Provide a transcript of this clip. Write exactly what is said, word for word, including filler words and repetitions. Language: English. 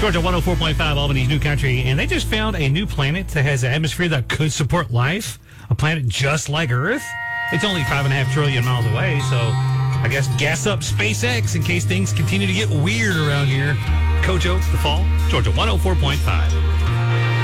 Georgia one oh four point five, Albany's New Country, and they just found a new planet that has an atmosphere that could support life, a planet just like Earth. It's only five and a half trillion miles away, so I guess gas up SpaceX in case things continue to get weird around here. Kojo, The Fall, Georgia one oh four point five.